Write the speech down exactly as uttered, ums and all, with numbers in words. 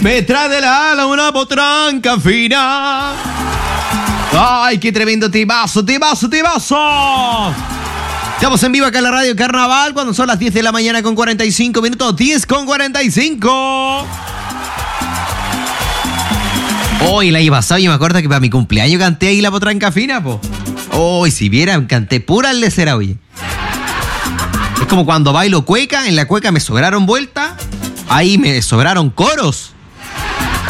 me trae del ala una potranca fina. ¡Ay, qué tremendo timazo, timazo, timazo! Estamos en vivo acá en la Radio Carnaval cuando son las diez de la mañana con cuarenta y cinco minutos. diez con cuarenta y cinco. Hoy el año pasado yo me acuerdo que para mi cumpleaños canté ahí la potranca fina, po. Hoy si vieran, canté pura al de cera, oye. Es como cuando bailo cueca, en la cueca me sobraron vueltas, ahí me sobraron coros.